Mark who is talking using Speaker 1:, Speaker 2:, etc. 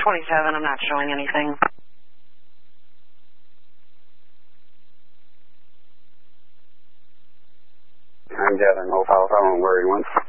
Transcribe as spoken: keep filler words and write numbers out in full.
Speaker 1: twenty-seven, I'm not showing anything.
Speaker 2: I'm Devin, no file phone, where he went.